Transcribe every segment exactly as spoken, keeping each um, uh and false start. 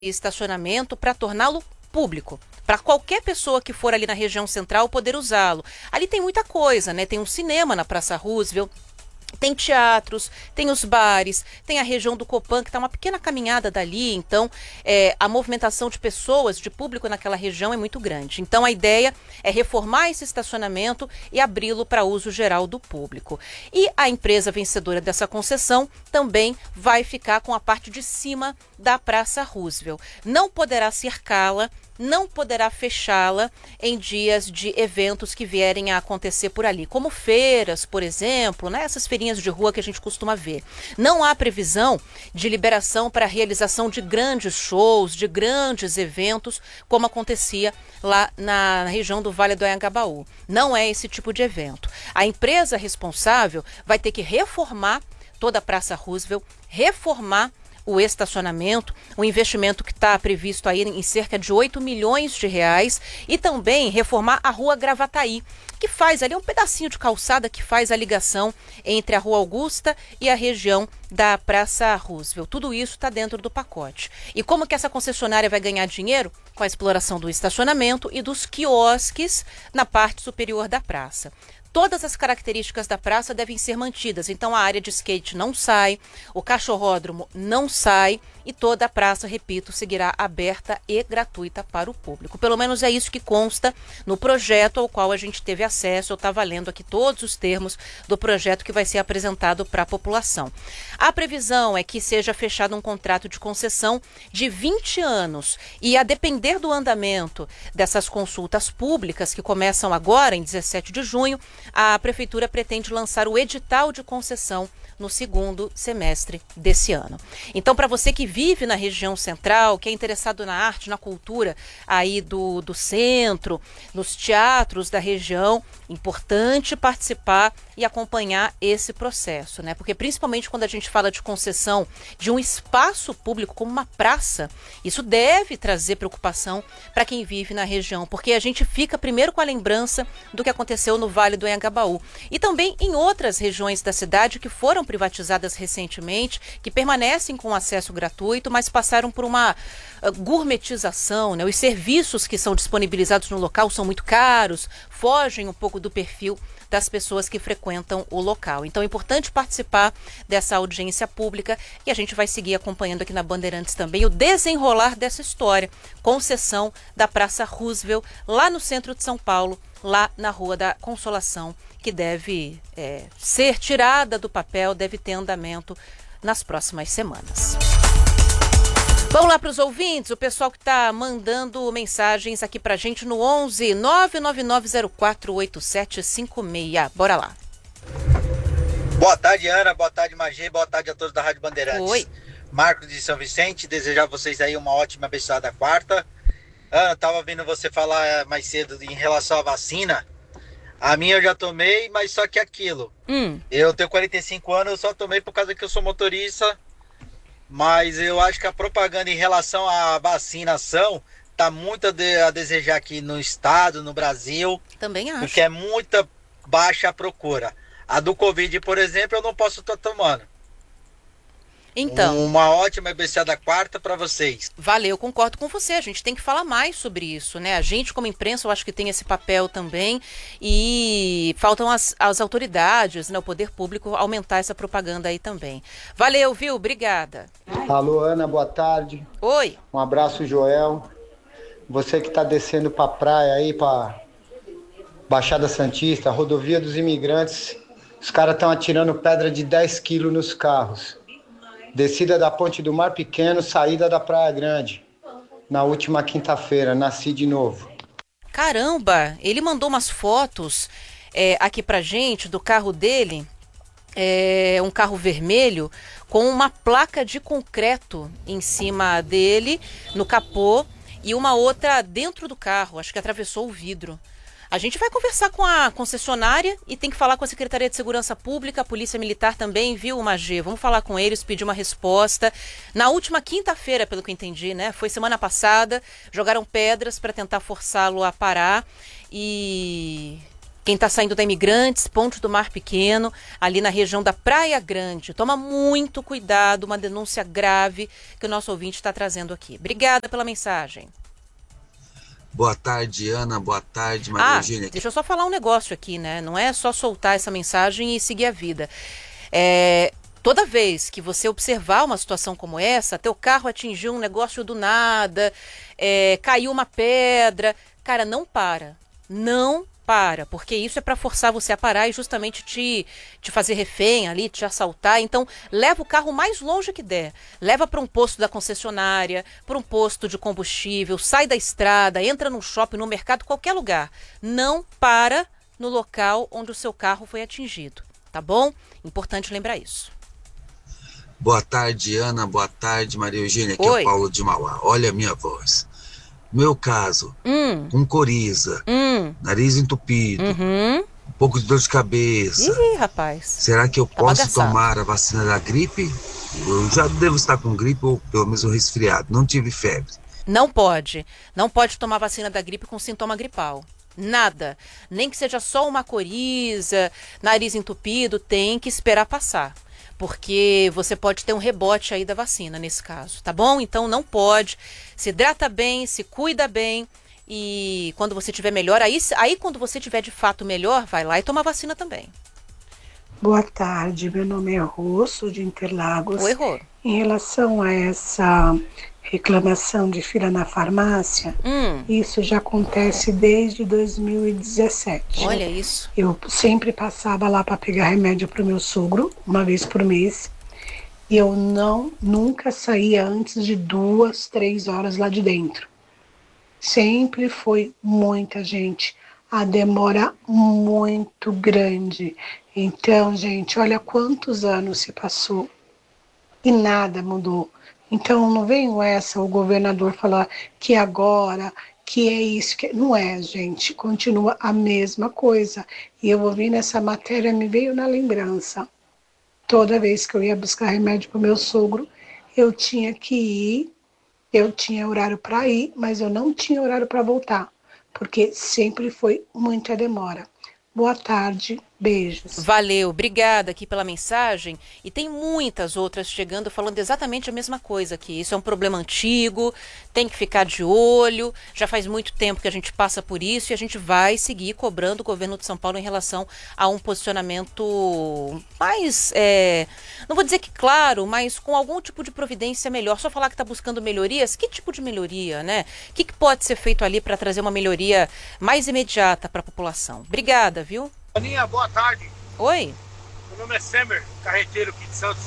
estacionamento para torná-lo público, para qualquer pessoa que for ali na região central poder usá-lo. Ali tem muita coisa, né? Tem um cinema na Praça Roosevelt, tem teatros, tem os bares, tem a região do Copan, que está uma pequena caminhada dali, então é, a movimentação de pessoas, de público naquela região é muito grande. Então a ideia é reformar esse estacionamento e abri-lo para uso geral do público. E a empresa vencedora dessa concessão também vai ficar com a parte de cima da Praça Roosevelt. Não poderá cercá-la, não poderá fechá-la em dias de eventos que vierem a acontecer por ali, como feiras, por exemplo, né? Essas feirinhas de rua que a gente costuma ver. Não há previsão de liberação para a realização de grandes shows, de grandes eventos, como acontecia lá na região do Vale do Anhangabaú. Não é esse tipo de evento. A empresa responsável vai ter que reformar toda a Praça Roosevelt, reformar o estacionamento, um investimento que está previsto aí em cerca de oito milhões de reais, e também reformar a Rua Gravataí, que faz ali um pedacinho de calçada que faz a ligação entre a Rua Augusta e a região da Praça Roosevelt. Tudo isso está dentro do pacote. E como que essa concessionária vai ganhar dinheiro? Com a exploração do estacionamento e dos quiosques na parte superior da praça. Todas as características da praça devem ser mantidas, então a área de skate não sai, o cachorródromo não sai e toda a praça, repito, seguirá aberta e gratuita para o público. Pelo menos é isso que consta no projeto ao qual a gente teve acesso. Eu estava lendo aqui todos os termos do projeto que vai ser apresentado para a população. A previsão é que seja fechado um contrato de concessão de vinte anos e, a depender do andamento dessas consultas públicas que começam agora, em dezessete de junho, a Prefeitura pretende lançar o edital de concessão no segundo semestre desse ano. Então, para você que vive na região central, que é interessado na arte, na cultura aí do, do centro, nos teatros da região, importante participar e acompanhar esse processo, né? Porque principalmente quando a gente fala de concessão de um espaço público como uma praça, isso deve trazer preocupação para quem vive na região, porque a gente fica primeiro com a lembrança do que aconteceu no Vale do Anhangabaú e também em outras regiões da cidade que foram privatizadas recentemente, que permanecem com acesso gratuito, mas passaram por uma uh, gourmetização, né? Os serviços que são disponibilizados no local são muito caros, fogem um pouco do perfil das pessoas que frequentam o local. Então é importante participar dessa audiência pública e a gente vai seguir acompanhando aqui na Bandeirantes também o desenrolar dessa história. Concessão da Praça Roosevelt, lá no centro de São Paulo, lá na Rua da Consolação, que deve é, ser tirada do papel, deve ter andamento nas próximas semanas. Vamos lá para os ouvintes, o pessoal que está mandando mensagens aqui para a gente no onze nove nove nove zero quatro oito sete cinco seis. Bora lá. Boa tarde, Ana. Boa tarde, Magê. Boa tarde a todos da Rádio Bandeirantes. Oi. Marcos de São Vicente, desejar a vocês aí uma ótima abençoada quarta. Ana, estava vendo você falar mais cedo em relação à vacina. A minha eu já tomei, mas só que aquilo. Hum. Eu tenho quarenta e cinco anos, eu só tomei por causa que eu sou motorista. Mas eu acho que a propaganda em relação à vacinação tá muito a, de, a desejar aqui no estado, no Brasil. Também acho. Porque é muita baixa a procura. A do Covid, por exemplo, eu não posso estar tomando. Então, uma ótima abençoada quarta para vocês. Valeu, concordo com você. A gente tem que falar mais sobre isso, né? A gente, como imprensa, eu acho que tem esse papel também. E faltam as, as autoridades, né? O poder público aumentar essa propaganda aí também. Valeu, viu? Obrigada. Alô, Ana, boa tarde. Oi. Um abraço, Joel. Você que está descendo para a praia aí, para Baixada Santista, Rodovia dos Imigrantes, os caras estão atirando pedra de dez quilos nos carros. Descida da Ponte do Mar Pequeno, saída da Praia Grande. Na última quinta-feira, nasci de novo. Caramba, ele mandou umas fotos é, aqui pra gente do carro dele. É um carro vermelho com uma placa de concreto em cima dele, no capô, e uma outra dentro do carro. Acho que atravessou o vidro. A gente vai conversar com a concessionária e tem que falar com a Secretaria de Segurança Pública, a Polícia Militar também, viu, Magê? Vamos falar com eles, pedir uma resposta. Na última quinta-feira, pelo que eu entendi, né? Foi semana passada, jogaram pedras para tentar forçá-lo a parar e Quem está saindo da Imigrantes, Ponte do Mar Pequeno, ali na região da Praia Grande. Toma muito cuidado, uma denúncia grave que o nosso ouvinte está trazendo aqui. Obrigada pela mensagem. Boa tarde, Ana. Boa tarde, Maria Ah, Eugênia. deixa eu só falar um negócio aqui, né? Não é só soltar essa mensagem e seguir a vida. É, toda vez que você observar uma situação como essa, teu carro atingiu um negócio do nada, é, caiu uma pedra, cara, não para. Não para, porque isso é para forçar você a parar e justamente te, te fazer refém ali, te assaltar. Então, leva o carro mais longe que der. Leva para um posto da concessionária, para um posto de combustível, sai da estrada, entra num shopping, no mercado, qualquer lugar. Não para no local onde o seu carro foi atingido, tá bom? Importante lembrar isso. Boa tarde, Ana. Boa tarde, Maria Eugênia. Aqui Oi. é o Paulo de Mauá. Olha a minha voz. Meu caso, Hum. com coriza, Hum. nariz entupido, Uhum. um pouco de dor de cabeça. Ih, rapaz. Será que eu Tá posso bagaçado. tomar a vacina da gripe? Eu já devo estar com gripe ou pelo menos um resfriado. Não tive febre. Não pode. Não pode tomar vacina da gripe com sintoma gripal. Nada. Nem que seja só uma coriza, nariz entupido, tem que esperar passar. Porque você pode ter um rebote aí da vacina nesse caso, tá bom? Então não pode. Se hidrata bem, se cuida bem. E quando você tiver melhor, aí, aí quando você tiver de fato melhor, vai lá e toma vacina também. Boa tarde, meu nome é Rô, sou de Interlagos. Oi, Rô. Em relação a essa reclamação de fila na farmácia, Hum, isso já acontece desde dois mil e dezessete. olha isso. Eu sempre passava lá para pegar remédio para o meu sogro, uma vez por mês, e eu não, nunca saía antes de duas, três horas lá de dentro. Sempre foi muita gente, a demora muito grande. Então, gente, olha quantos anos se passou e nada mudou. Então, não venho essa, o governador falar que agora, que é isso, que não é, gente. Continua a mesma coisa. E eu ouvi nessa matéria, me veio na lembrança. Toda vez que eu ia buscar remédio para o meu sogro, eu tinha que ir, eu tinha horário para ir, mas eu não tinha horário para voltar, porque sempre foi muita demora. Boa tarde, beijos. Valeu, obrigada aqui pela mensagem. E tem muitas outras chegando falando exatamente a mesma coisa aqui. Isso é um problema antigo, tem que ficar de olho. Já faz muito tempo que a gente passa por isso e a gente vai seguir cobrando o governo de São Paulo em relação a um posicionamento mais, é, não vou dizer que claro, mas com algum tipo de providência melhor. Só falar que está buscando melhorias, que tipo de melhoria, né? O que, que pode ser feito ali para trazer uma melhoria mais imediata para a população? Obrigada, viu? Aninha, boa tarde. Oi? Meu nome é Semer, carreteiro aqui de Santos.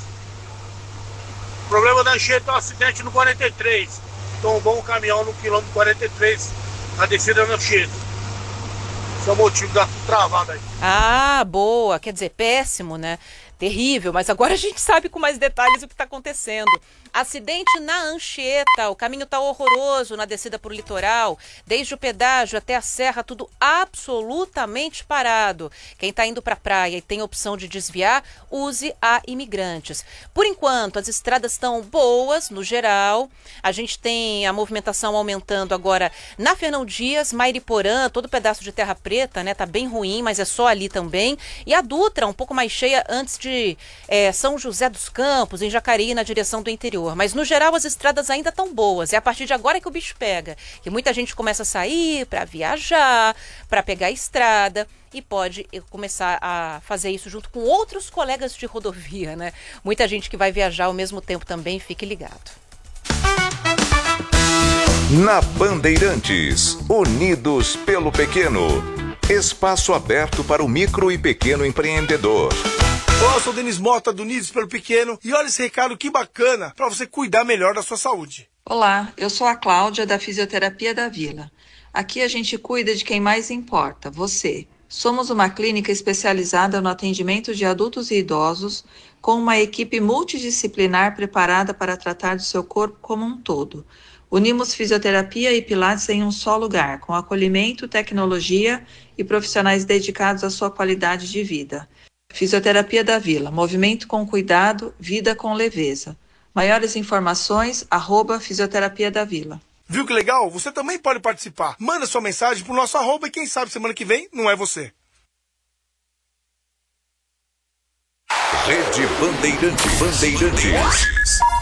O problema da enchente é um acidente no quarenta e três. Tombou um caminhão no quilômetro quarenta e três, na descida da enchente. Esse é o motivo da travada aí. Ah, boa. Quer dizer, péssimo, né? Terrível, mas agora a gente sabe com mais detalhes o que está acontecendo. Acidente na Anchieta, o caminho está horroroso na descida para o litoral, desde o pedágio até a serra, tudo absolutamente parado. Quem está indo para a praia e tem a opção de desviar, use a Imigrantes. Por enquanto, as estradas estão boas, no geral. A gente tem a movimentação aumentando agora na Fernão Dias, Mairiporã, todo pedaço de terra preta, né? Tá bem ruim, mas é só ali também. E a Dutra, um pouco mais cheia antes de é, São José dos Campos, em Jacareí, na direção do interior. Mas, no geral, as estradas ainda estão boas. É a partir de agora que o bicho pega. Que muita gente começa a sair para viajar, para pegar a estrada e pode começar a fazer isso junto com outros colegas de rodovia, né? Muita gente que vai viajar ao mesmo tempo também, fique ligado. Na Bandeirantes, Unidos pelo Pequeno. Espaço aberto para o micro e pequeno empreendedor. Olá, eu sou o Denis Mota, do Unidos pelo Pequeno, e olha esse recado que bacana para você cuidar melhor da sua saúde. Olá, eu sou a Cláudia, da Fisioterapia da Vila. Aqui a gente cuida de quem mais importa, você. Somos uma clínica especializada no atendimento de adultos e idosos, com uma equipe multidisciplinar preparada para tratar do seu corpo como um todo. Unimos fisioterapia e pilates em um só lugar, com acolhimento, tecnologia e profissionais dedicados à sua qualidade de vida. Fisioterapia da Vila, movimento com cuidado, vida com leveza. Maiores informações, arroba Fisioterapia da Vila. Viu que legal? Você também pode participar. Manda sua mensagem pro nosso arroba e quem sabe semana que vem não é você. Rede Bandeirantes. Bandeirantes.